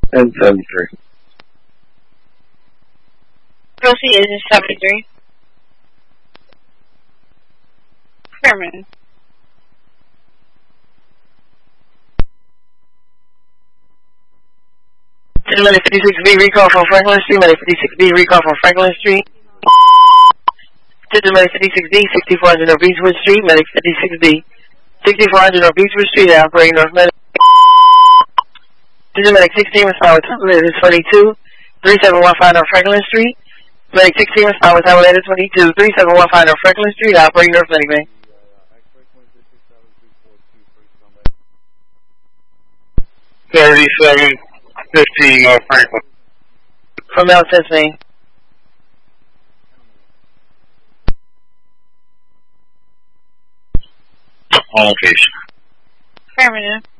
And 73. Proceed is 73. Affirmative. Medic 56B, recall from Franklin Street. Medic 56B, recall from Franklin Street. Medic 56B, 6400 North Beechwood Street. Medic 56B, 6400 North Beechwood Street, operating North Medic. Medic 16, respond with Tabulator 22, 3715 North Franklin Street. Medic 16, respond with Tabulator 22, 3715 North Franklin Street, operating North Medic Bay. 3715 North Franklin. From LSS Main. On location. Affirmative.